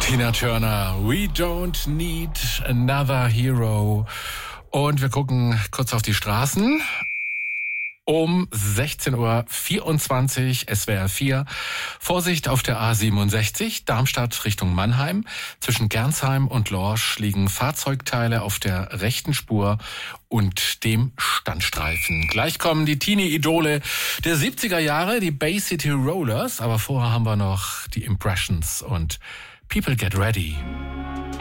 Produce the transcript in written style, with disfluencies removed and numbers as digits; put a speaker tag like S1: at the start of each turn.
S1: Tina Turner, We Don't Need Another Hero. Und wir gucken kurz auf die Straßen. Um 16.24 Uhr, SWR 4. Vorsicht auf der A67, Darmstadt Richtung Mannheim. Zwischen Gernsheim und Lorsch liegen Fahrzeugteile auf der rechten Spur und dem Standstreifen. Gleich kommen die Teenie-Idole der 70er Jahre, die Bay City Rollers. Aber vorher haben wir noch die Impressions und People Get Ready.